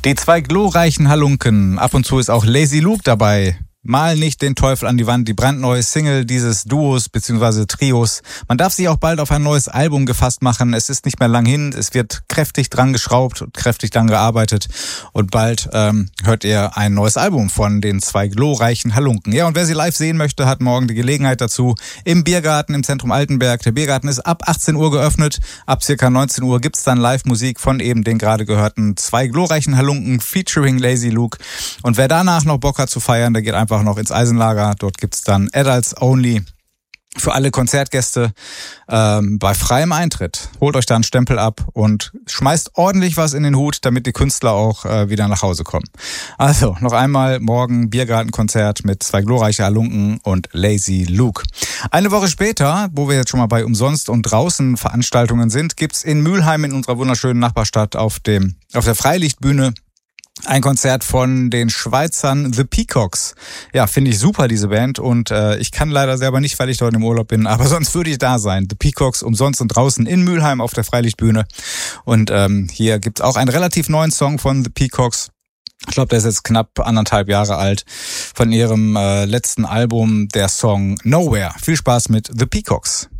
Die zwei glorreichen Halunken. Ab und zu ist auch Lazy Luke dabei. Mal nicht den Teufel an die Wand, die brandneue Single dieses Duos bzw. Trios. Man darf sich auch bald auf ein neues Album gefasst machen. Es ist nicht mehr lang hin. Es wird kräftig dran geschraubt und kräftig dran gearbeitet. Und bald hört ihr ein neues Album von den zwei glorreichen Halunken. Ja, und wer sie live sehen möchte, hat morgen die Gelegenheit dazu. Im Biergarten im Zentrum Altenberg. Der Biergarten ist ab 18 Uhr geöffnet. Ab circa 19 Uhr gibt's dann Live-Musik von eben den gerade gehörten zwei glorreichen Halunken featuring Lazy Luke. Und wer danach noch Bock hat zu feiern, der geht einfach noch ins Eisenlager. Dort gibt's dann Adults Only für alle Konzertgäste bei freiem Eintritt. Holt euch da einen Stempel ab und schmeißt ordentlich was in den Hut, damit die Künstler auch wieder nach Hause kommen. Also, noch einmal morgen Biergartenkonzert mit zwei glorreichen Halunken und Lazy Luke. Eine Woche später, wo wir jetzt schon mal bei Umsonst und draußen Veranstaltungen sind, gibt's in Mülheim in unserer wunderschönen Nachbarstadt auf der Freilichtbühne ein Konzert von den Schweizern The Peacocks. Ja, finde ich super, diese Band. Und ich kann leider selber nicht, weil ich dort im Urlaub bin. Aber sonst würde ich da sein. The Peacocks umsonst und draußen in Mülheim auf der Freilichtbühne. Und hier gibt's auch einen relativ neuen Song von The Peacocks. Ich glaube, der ist jetzt knapp 1,5 Jahre alt. Von ihrem letzten Album, der Song Nowhere. Viel Spaß mit The Peacocks.